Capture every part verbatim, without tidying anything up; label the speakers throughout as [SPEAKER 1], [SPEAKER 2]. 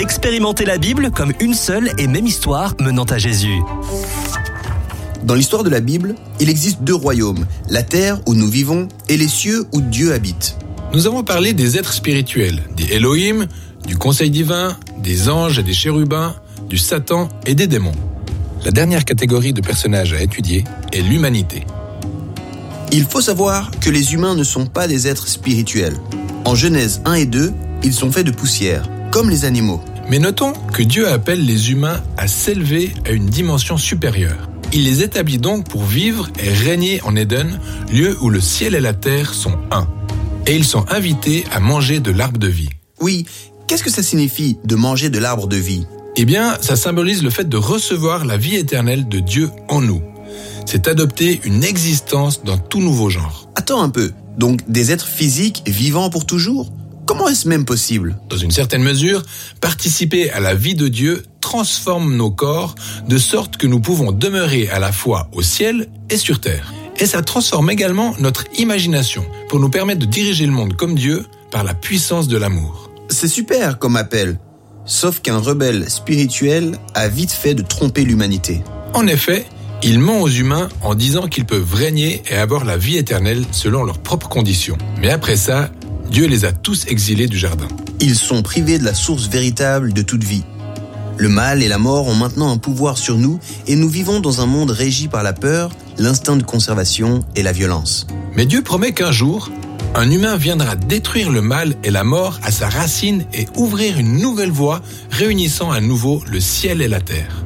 [SPEAKER 1] Expérimentez la Bible comme une seule et même histoire menant à Jésus.
[SPEAKER 2] Dans l'histoire de la Bible, il existe deux royaumes, la terre où nous vivons et les cieux où Dieu habite.
[SPEAKER 3] Nous avons parlé des êtres spirituels, des Elohim, du conseil divin, des anges et des chérubins, du Satan et des démons. La dernière catégorie de personnages à étudier est l'humanité.
[SPEAKER 2] Il faut savoir que les humains ne sont pas des êtres spirituels. En Genèse un et deux, ils sont faits de poussière, comme les animaux.
[SPEAKER 3] Mais notons que Dieu appelle les humains à s'élever à une dimension supérieure. Il les établit donc pour vivre et régner en Éden, lieu où le ciel et la terre sont un. Et ils sont invités à manger de l'arbre de vie.
[SPEAKER 2] Oui, qu'est-ce que ça signifie de manger de l'arbre de vie ?
[SPEAKER 3] Eh bien, ça symbolise le fait de recevoir la vie éternelle de Dieu en nous. C'est adopter une existence dans tout nouveau genre.
[SPEAKER 2] Attends un peu, donc des êtres physiques vivants pour toujours ? Comment est-ce même possible ?
[SPEAKER 3] Dans une certaine mesure, participer à la vie de Dieu transforme nos corps de sorte que nous pouvons demeurer à la fois au ciel et sur terre. Et ça transforme également notre imagination pour nous permettre de diriger le monde comme Dieu par la puissance de l'amour.
[SPEAKER 2] C'est super comme appel, sauf qu'un rebelle spirituel a vite fait de tromper l'humanité.
[SPEAKER 3] En effet, il ment aux humains en disant qu'ils peuvent régner et avoir la vie éternelle selon leurs propres conditions. Mais après ça, Dieu les a tous exilés du jardin.
[SPEAKER 2] Ils sont privés de la source véritable de toute vie. Le mal et la mort ont maintenant un pouvoir sur nous et nous vivons dans un monde régi par la peur, l'instinct de conservation et la violence.
[SPEAKER 3] Mais Dieu promet qu'un jour, un humain viendra détruire le mal et la mort à sa racine et ouvrir une nouvelle voie, réunissant à nouveau le ciel et la terre.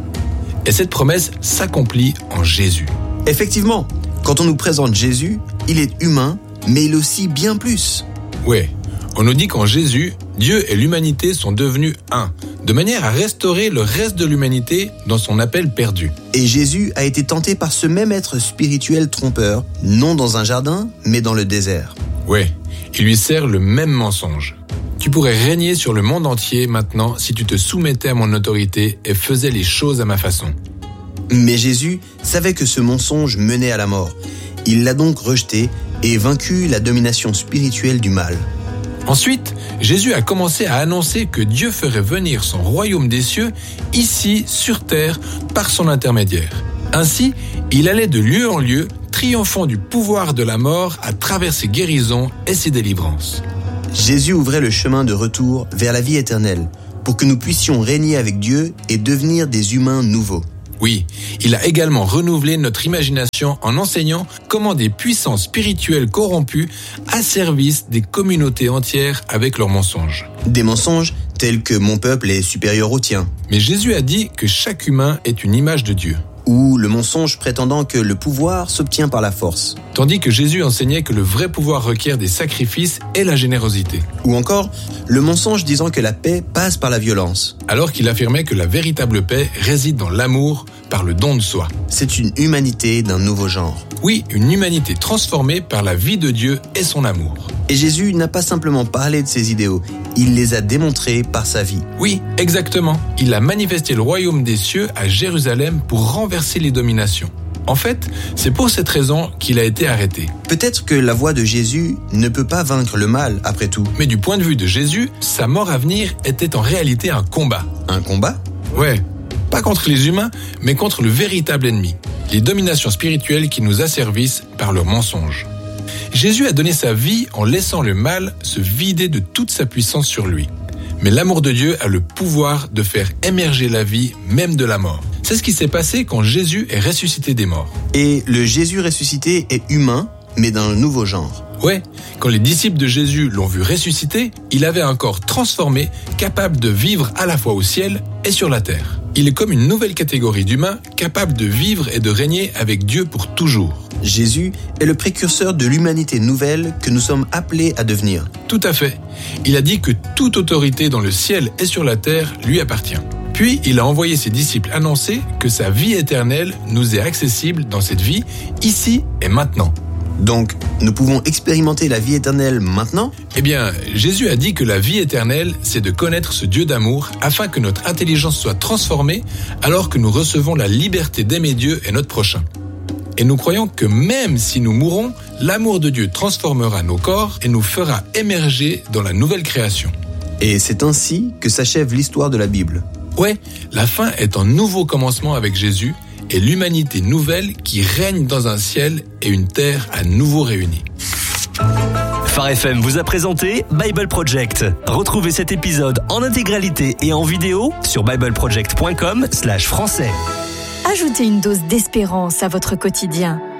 [SPEAKER 3] Et cette promesse s'accomplit en Jésus.
[SPEAKER 2] Effectivement, quand on nous présente Jésus, il est humain, mais il est aussi bien plus.
[SPEAKER 3] Ouais, on nous dit qu'en Jésus, Dieu et l'humanité sont devenus un, de manière à restaurer le reste de l'humanité dans son appel perdu.
[SPEAKER 2] Et Jésus a été tenté par ce même être spirituel trompeur, non dans un jardin, mais dans le désert.
[SPEAKER 3] Ouais, il lui sert le même mensonge. Tu pourrais régner sur le monde entier maintenant si tu te soumettais à mon autorité et faisais les choses à ma façon.
[SPEAKER 2] Mais Jésus savait que ce mensonge menait à la mort. Il l'a donc rejeté et vaincu la domination spirituelle du mal.
[SPEAKER 3] Ensuite, Jésus a commencé à annoncer que Dieu ferait venir son royaume des cieux ici, sur terre, par son intermédiaire. Ainsi, il allait de lieu en lieu, triomphant du pouvoir de la mort à travers ses guérisons et ses délivrances.
[SPEAKER 2] Jésus ouvrait le chemin de retour vers la vie éternelle, pour que nous puissions régner avec Dieu et devenir des humains nouveaux.
[SPEAKER 3] Oui, il a également renouvelé notre imagination en enseignant comment des puissances spirituelles corrompues asservissent des communautés entières avec leurs mensonges.
[SPEAKER 2] Des mensonges tels que « mon peuple est supérieur au tien ».
[SPEAKER 3] Mais Jésus a dit que chaque humain est une image de Dieu.
[SPEAKER 2] Ou le mensonge prétendant que le pouvoir s'obtient par la force.
[SPEAKER 3] Tandis que Jésus enseignait que le vrai pouvoir requiert des sacrifices et la générosité.
[SPEAKER 2] Ou encore, le mensonge disant que la paix passe par la violence.
[SPEAKER 3] Alors qu'il affirmait que la véritable paix réside dans l'amour, par le don de soi.
[SPEAKER 2] C'est une humanité d'un nouveau genre.
[SPEAKER 3] Oui, une humanité transformée par la vie de Dieu et son amour.
[SPEAKER 2] Et Jésus n'a pas simplement parlé de ses idéaux, il les a démontrés par sa vie.
[SPEAKER 3] Oui, exactement. Il a manifesté le royaume des cieux à Jérusalem pour renverser les dominations. En fait, c'est pour cette raison qu'il a été arrêté.
[SPEAKER 2] Peut-être que la voix de Jésus ne peut pas vaincre le mal, après tout.
[SPEAKER 3] Mais du point de vue de Jésus, sa mort à venir était en réalité un combat.
[SPEAKER 2] Un combat ?
[SPEAKER 3] Ouais. Pas contre les humains, mais contre le véritable ennemi, les dominations spirituelles qui nous asservissent par leurs mensonges. Jésus a donné sa vie en laissant le mal se vider de toute sa puissance sur lui. Mais l'amour de Dieu a le pouvoir de faire émerger la vie, même de la mort. C'est ce qui s'est passé quand Jésus est ressuscité des morts.
[SPEAKER 2] Et le Jésus ressuscité est humain, mais d'un nouveau genre.
[SPEAKER 3] Ouais, quand les disciples de Jésus l'ont vu ressusciter, il avait un corps transformé, capable de vivre à la fois au ciel et sur la terre. Il est comme une nouvelle catégorie d'humains, capable de vivre et de régner avec Dieu pour toujours.
[SPEAKER 2] Jésus est le précurseur de l'humanité nouvelle que nous sommes appelés à devenir.
[SPEAKER 3] Tout à fait. Il a dit que toute autorité dans le ciel et sur la terre lui appartient. Puis, il a envoyé ses disciples annoncer que sa vie éternelle nous est accessible dans cette vie, ici et maintenant.
[SPEAKER 2] Donc, nous pouvons expérimenter la vie éternelle maintenant ?
[SPEAKER 3] Eh bien, Jésus a dit que la vie éternelle, c'est de connaître ce Dieu d'amour afin que notre intelligence soit transformée alors que nous recevons la liberté d'aimer Dieu et notre prochain. Et nous croyons que même si nous mourons, l'amour de Dieu transformera nos corps et nous fera émerger dans la nouvelle création.
[SPEAKER 2] Et c'est ainsi que s'achève l'histoire de la Bible.
[SPEAKER 3] Ouais, la fin est un nouveau commencement avec Jésus et l'humanité nouvelle qui règne dans un ciel et une terre à nouveau réunis.
[SPEAKER 1] Phare F M vous a présenté Bible Project. Retrouvez cet épisode en intégralité et en vidéo sur bibleproject point com slash français.
[SPEAKER 4] Ajoutez une dose d'espérance à votre quotidien